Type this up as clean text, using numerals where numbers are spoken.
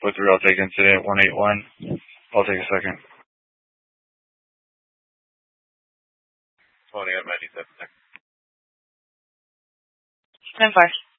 With real, I'll take incident 181. I'll take a second. 20 at 97 seconds. 10-4.